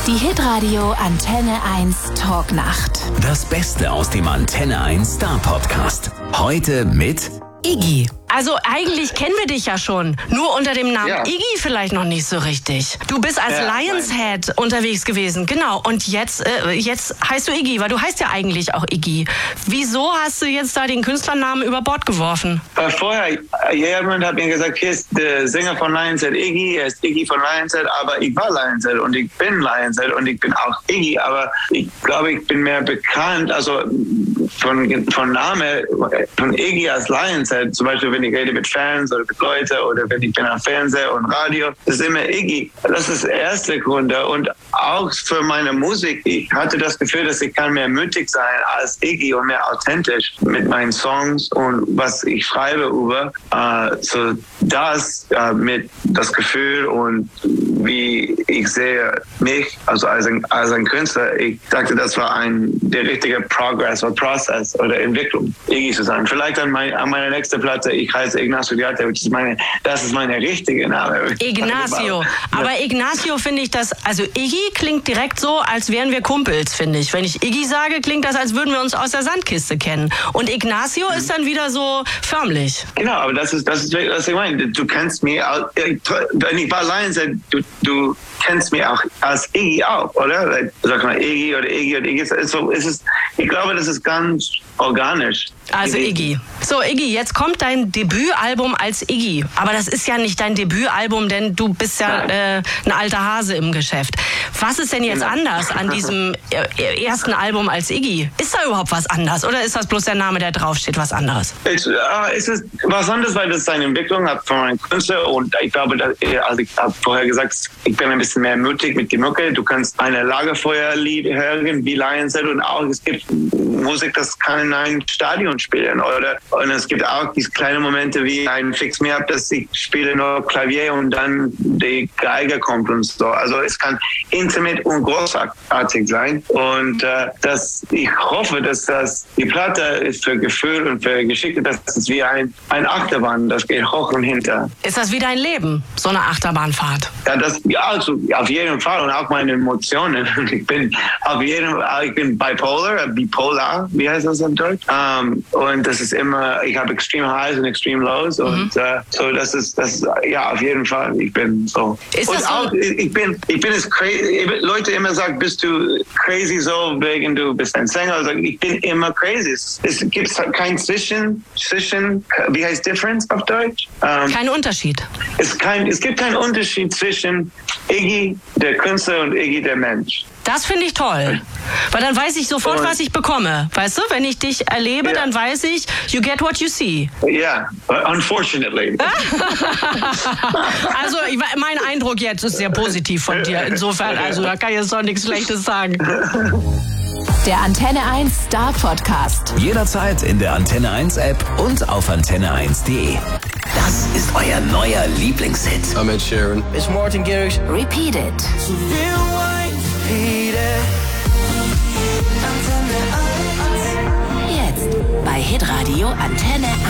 Die Hitradio Antenne 1 Talknacht. Das Beste aus dem Antenne 1 Star Podcast. Heute mit Iggy. Also eigentlich kennen wir dich ja schon, nur unter dem Namen Iggy vielleicht noch nicht so richtig. Du bist als Lionshead unterwegs gewesen, genau. Und jetzt heißt du Iggy, weil du heißt ja eigentlich auch Iggy. Wieso hast du jetzt da den Künstlernamen über Bord geworfen? Vorher, jemand hat mir gesagt, hier ist der Sänger von Lionshead Iggy, er ist Iggy von Lionshead, aber ich war Lionshead und ich bin Lionshead und ich bin auch Iggy, aber ich glaube, ich bin mehr bekannt, also von Name, von Iggy als Lionshead, zum Beispiel wenn ich rede mit Fans oder mit Leuten oder wenn ich bin am Fernseher und Radio, das ist immer Iggy. Das ist der erste Grund. Und auch für meine Musik, ich hatte das Gefühl, dass ich kann mehr mutig sein als Iggy und mehr authentisch mit meinen Songs und was ich schreibe über. So das mit das Gefühl und wie ich sehe mich, also als ein Künstler, ich dachte, das war der richtige Progress oder Prozess oder Entwicklung, Iggy zu sein. Vielleicht an meiner nächsten Platte, ich heiße Ignacio Diarte, das ist meine richtige Name. Ignacio. Aber Ignacio finde ich also Iggy klingt direkt so, als wären wir Kumpels, finde ich. Wenn ich Iggy sage, klingt das, als würden wir uns aus der Sandkiste kennen. Und Ignacio ist dann wieder so förmlich. Genau, aber das ist was ich meine. Du kennst mich, wenn ich war Lionshead, du kennst mich auch als Iggy auch, oder? Sag mal Iggy oder Iggy oder Iggy. Ich glaube, das ist ganz organisch. Also Iggy. So Iggy, jetzt kommt dein Debütalbum als Iggy. Aber das ist ja nicht dein Debütalbum, denn du bist ja ein alter Hase im Geschäft. Was ist denn jetzt anders an diesem ersten Album als Iggy? Ist da überhaupt was anders? Oder ist das bloß der Name, der draufsteht, was anderes? Es ist was anderes, weil das eine Entwicklung hat von meinem Künstler. Und ich glaube, also ich habe vorher gesagt, ich bin ein bisschen mehr mutig mit der Mucke. Du kannst eine Lagerfeuerlied hören wie Lionshead und auch es gibt Musik, das kann in einem Stadion spielen. Und es gibt auch diese kleinen Momente wie ein Fix Me Up, dass ich spiele nur Klavier und dann die Geige kommt und so. Also es kann intimate und großartig sein. Und ich hoffe, dass die Platte ist für Gefühl und für Geschichte, das ist wie ein Achterbahn, das geht hoch und hinter. Ist das wie dein Leben, so eine Achterbahnfahrt? Also auf jeden Fall und auch meine Emotionen. Ich bin bipolar, wie heißt das im Deutsch? Und das ist immer, ich habe extreme Highs und extreme Lows und so das ist auf jeden Fall. Ich bin so. Ist und das auch, so? ich bin es crazy. Leute immer sagen, bist du crazy so wegen du bist ein Sänger? Also ich bin immer crazy. Es gibt kein Zwischen, wie heißt Difference auf Deutsch? Kein Unterschied. Es gibt keinen Unterschied zwischen Iggy, der Künstler, und Iggy, der Mensch. Das finde ich toll, weil dann weiß ich sofort, was ich bekomme. Weißt du, wenn ich dich erlebe, dann weiß ich, you get what you see. Ja, unfortunately. Also mein Eindruck jetzt ist sehr positiv von dir. Insofern, also da kann ich jetzt doch nichts Schlechtes sagen. Der Antenne 1 Star Podcast. jederzeit in der Antenne 1 App und auf antenne1.de. Das ist euer neuer Lieblingshit. I'm Ed Sheeran. It's Martin Garrix. Repeat it. Jetzt bei Hitradio Antenne